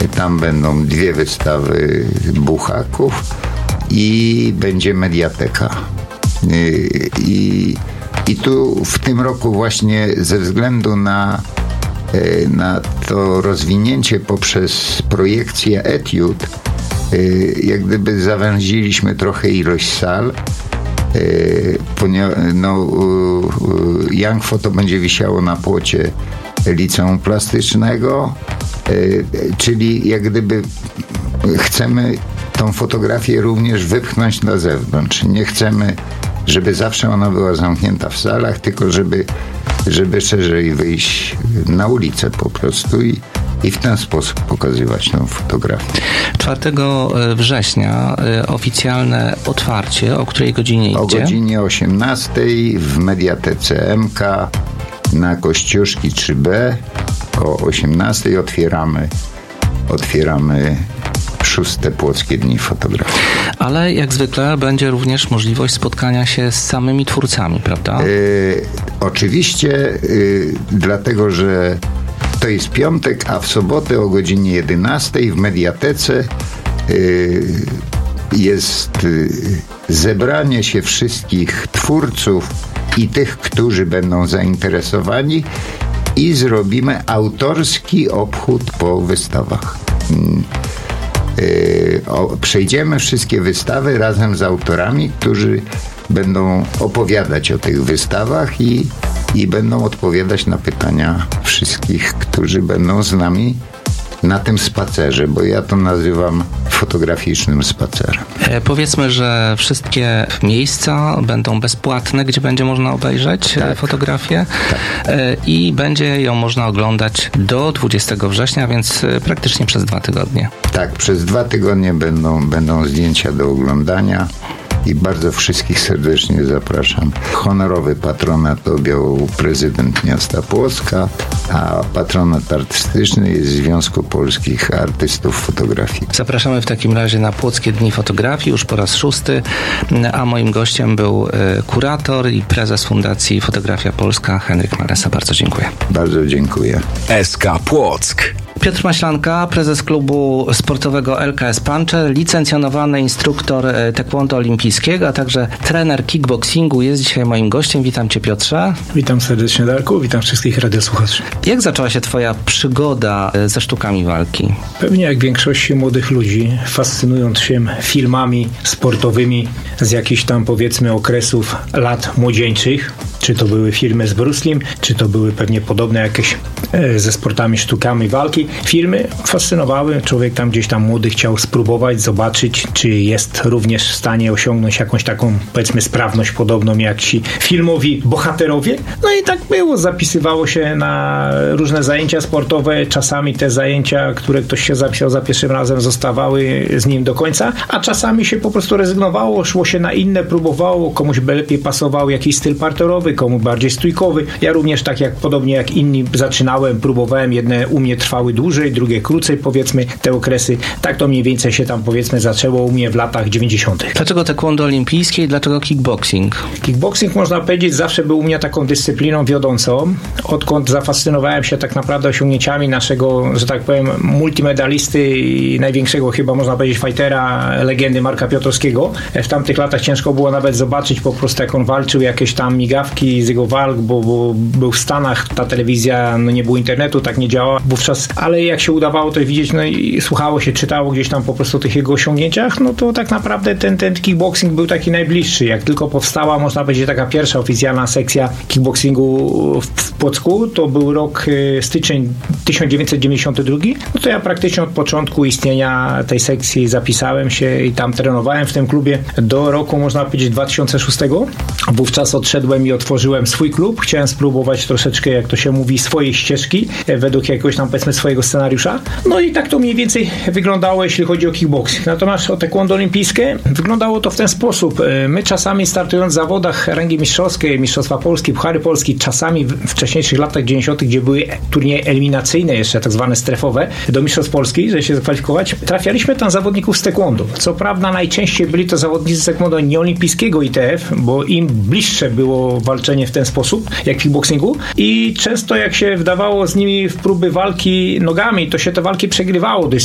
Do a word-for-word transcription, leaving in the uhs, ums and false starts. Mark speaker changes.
Speaker 1: Tam będą dwie wystawy buchaków i będzie mediateka. I, i tu w tym roku właśnie ze względu na, na to rozwinięcie poprzez projekcję etiud, jak gdyby zawęziliśmy trochę ilość sal. No, Young Photo będzie wisiało na płocie Liceum Plastycznego, czyli jak gdyby chcemy tą fotografię również wypchnąć na zewnątrz. Nie chcemy, żeby zawsze ona była zamknięta w salach, tylko żeby, żeby szerzej wyjść na ulicę po prostu i, i w ten sposób pokazywać tą fotografię.
Speaker 2: czwartego września oficjalne otwarcie. O której godzinie idzie?
Speaker 1: O godzinie osiemnastej w Mediatece M K na Kościuszki trzy B. O osiemnastej otwieramy otwieramy szóste Płockie Dni Fotografii.
Speaker 2: Ale jak zwykle będzie również możliwość spotkania się z samymi twórcami, prawda?
Speaker 1: Yy, oczywiście, yy, dlatego że to jest piątek, a w sobotę o godzinie jedenastej w Mediatece yy, jest yy, zebranie się wszystkich twórców i tych, którzy będą zainteresowani i zrobimy autorski obchód po wystawach. Yy, o, przejdziemy wszystkie wystawy razem z autorami, którzy będą opowiadać o tych wystawach i, i będą odpowiadać na pytania wszystkich, którzy będą z nami na tym spacerze, bo ja to nazywam fotograficznym spacerem.
Speaker 2: E, powiedzmy, że wszystkie miejsca będą bezpłatne, gdzie będzie można obejrzeć tak. fotografię tak. E, i będzie ją można oglądać do dwudziestego września, więc praktycznie przez dwa tygodnie.
Speaker 1: Tak, przez dwa tygodnie będą, będą zdjęcia do oglądania. I bardzo wszystkich serdecznie zapraszam. Honorowy patronat objął prezydent miasta Płocka, a patronat artystyczny jest Związku Polskich Artystów Fotografii.
Speaker 2: Zapraszamy w takim razie na Płockie Dni Fotografii już po raz szósty, a moim gościem był kurator i prezes Fundacji Fotografia Polska Henryk Maresa. Bardzo dziękuję.
Speaker 1: Bardzo dziękuję.
Speaker 3: S K Płock.
Speaker 2: Piotr Maślanka, prezes klubu sportowego L K S Puncher, licencjonowany instruktor taekwondo olimpijskiego, a także trener kickboxingu jest dzisiaj moim gościem. Witam Cię, Piotrze.
Speaker 4: Witam serdecznie, Darku. Witam wszystkich radiosłuchaczy.
Speaker 2: Jak zaczęła się Twoja przygoda ze sztukami walki?
Speaker 4: Pewnie jak większości młodych ludzi, fascynując się filmami sportowymi z jakichś tam, powiedzmy, okresów lat młodzieńczych. Czy to były filmy z Bruce Lee, czy to były pewnie podobne jakieś e, ze sportami, sztukami walki. Filmy fascynowały. Człowiek tam gdzieś tam młody chciał spróbować, zobaczyć, czy jest również w stanie osiągnąć jakąś taką, powiedzmy, sprawność podobną jak ci filmowi bohaterowie. No i tak było. Zapisywało się na różne zajęcia sportowe. Czasami te zajęcia, które ktoś się zapisał za pierwszym razem, zostawały z nim do końca, a czasami się po prostu rezygnowało, szło się na inne, próbowało. Komuś by lepiej pasował jakiś styl parterowy, komu bardziej stójkowy. Ja również tak jak podobnie jak inni zaczynałem, próbowałem. Jedne u mnie trwały dłużej, drugie krócej, powiedzmy, te okresy. Tak to mniej więcej się tam, powiedzmy, zaczęło u mnie w latach dziewięćdziesiątych.
Speaker 2: Dlaczego taekwondo olimpijskie i dlaczego kickboxing?
Speaker 4: Kickboxing, można powiedzieć, zawsze był u mnie taką dyscypliną wiodącą. Odkąd zafascynowałem się tak naprawdę osiągnięciami naszego, że tak powiem, multimedalisty i największego chyba, można powiedzieć, fightera, legendy Marka Piotrowskiego. W tamtych latach ciężko było nawet zobaczyć po prostu, jak on walczył, jakieś tam migawki z jego walk, bo, bo był w Stanach, ta telewizja, no nie było internetu, tak nie działała wówczas, ale jak się udawało to widzieć, no i słuchało się, czytało gdzieś tam po prostu o tych jego osiągnięciach, no to tak naprawdę ten, ten kickboxing był taki najbliższy. Jak tylko powstała, można powiedzieć, taka pierwsza oficjalna sekcja kickboxingu w, w Płocku, to był rok styczeń tysiąc dziewięćset dziewięćdziesiąty drugi, no to ja praktycznie od początku istnienia tej sekcji zapisałem się i tam trenowałem w tym klubie do roku, można powiedzieć, dwa tysiące szóstego. Wówczas odszedłem i otworzyłem swój klub. Chciałem spróbować troszeczkę, jak to się mówi, swojej ścieżki, według jakiegoś tam, powiedzmy, swojego scenariusza. No i tak to mniej więcej wyglądało, jeśli chodzi o kickboxing. Natomiast o taekwondo olimpijskie wyglądało to w ten sposób. My czasami startując w zawodach rangi mistrzowskiej, Mistrzostwa Polski, Puchary Polski, czasami w wcześniejszych latach dziewięćdziesiątych, gdzie były turnieje eliminacyjne, jeszcze tak zwane strefowe, do Mistrzostw Polski, żeby się zakwalifikować, trafialiśmy tam zawodników z taekwondo. Co prawda najczęściej byli to zawodnicy z taekwondo nieolimpijskiego I T F, bo im bliższe było walczenie w ten sposób, jak w kickboxingu, i często jak się wdawało z nimi w próby walki nogami, to się te walki przegrywało dość